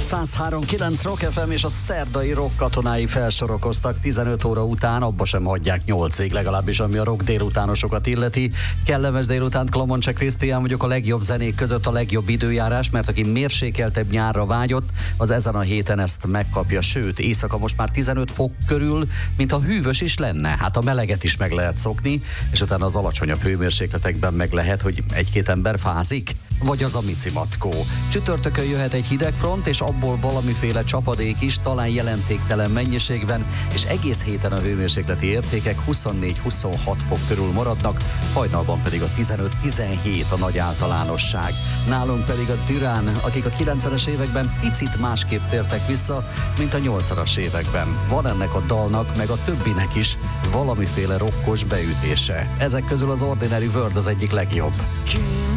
103.9 Rock FM és a szerdai rock katonái felsorokoztak 15 óra után, abba sem hagyják 8-ig, legalábbis ami a rock délutánosokat illeti. Kellemes délutánt, Klomoncse Krisztián vagyok, a legjobb zenék között a legjobb időjárás, mert aki mérsékeltebb nyárra vágyott, az ezen a héten ezt megkapja, sőt, éjszaka most már 15 fok körül, mintha hűvös is lenne. Hát a meleget is meg lehet szokni, és utána az alacsonyabb hőmérsékletekben meg lehet, hogy egy-két ember fázik, vagy az a Mici Mackó. Csütörtökön jöhet egy hideg front, és abból valamiféle csapadék is, talán jelentéktelen mennyiségben, és egész héten a hőmérsékleti értékek 24-26 fok körül maradnak, hajnalban pedig a 15-17 a nagy általánosság. Nálunk pedig a Durán, akik a 90-es években picit másképp tértek vissza, mint a 80-as években. Van ennek a dalnak, meg a többinek is valamiféle rokkos beütése. Ezek közül az Ordinary World az egyik legjobb.